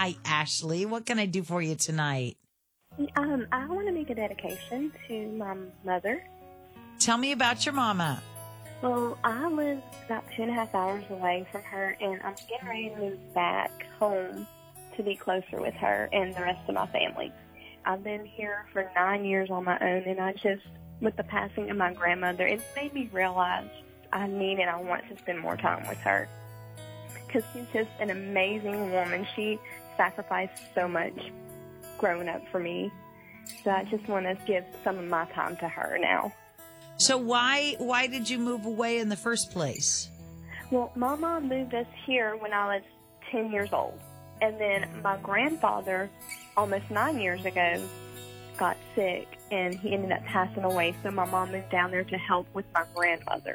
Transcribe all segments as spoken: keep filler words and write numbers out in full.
Hi, Ashley. What can I do for you tonight? Um, I want to make a dedication to my mother. Tell me about your mama. Well, I live about two and a half hours away from her, and I'm getting ready to move back home to be closer with her and the rest of my family. I've been here for nine years on my own, and I just, with the passing of my grandmother, it made me realize I need and I want to spend more time with her. Because she's just an amazing woman. She sacrificed so much growing up for me. So I just want to give some of my time to her now. So why why did you move away in the first place? Well, my mom moved us here when I was ten years old. And then my grandfather, almost nine years ago, got sick, and he ended up passing away. So my mom moved down there to help with my grandmother.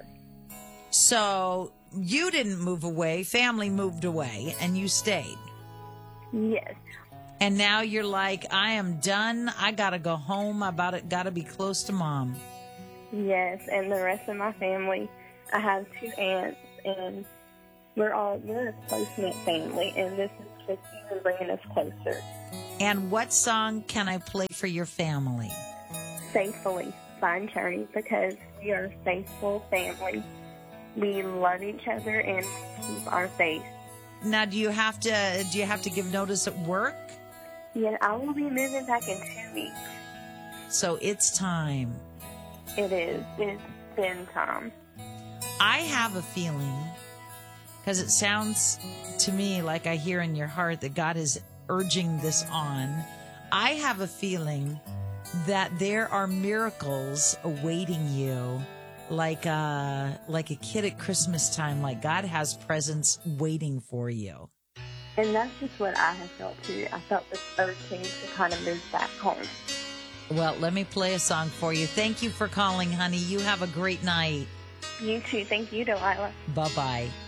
So you didn't move away, family moved away, and you stayed. Yes. And now you're like, I am done. I got to go home. I about it, got to be close to mom. Yes, and the rest of my family. I have two aunts, and we're all we're a close-knit family, and this is just even bringing us closer. And what song can I play for your family? Faithfully, Fine Journey, because we are a faithful family. We love each other and keep our faith. Now, do you have to do you have to give notice at work? Yeah, I will be moving back in two weeks. So it's time. It is. It's been time. I have a feeling, because it sounds to me like I hear in your heart that God is urging this on. I have a feeling that there are miracles awaiting you, like a, like a kid at Christmas time, like God has presents waiting for you. And that's just what I have felt too. I felt this urging to kind of move back home. Well, let me play a song for you. Thank you for calling, honey. You have a great night. You too. Thank you, Delilah. Bye-bye.